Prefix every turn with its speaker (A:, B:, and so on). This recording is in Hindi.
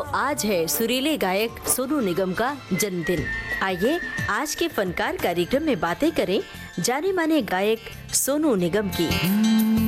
A: आज है सुरीले गायक सोनू निगम का जन्मदिन। आइए आज के फनकार कार्यक्रम में बातें करें जाने माने गायक सोनू निगम की।